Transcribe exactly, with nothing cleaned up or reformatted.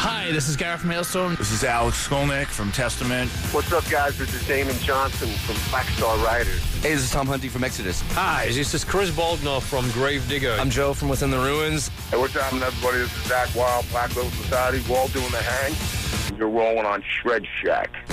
Hi, this is Gareth Mailstone. This is Alex Skolnick from Testament. What's up, guys? This is Damon Johnson from Black Star Riders. Hey, this is Tom Hunty from Exodus. Hi, this is Chris Baldner from Gravedigger. I'm Joe from Within the Ruins. Hey, what's happening, everybody? This is Zach Wild, Black Little Society. We're all doing the hang. You're rolling on Shred Shack.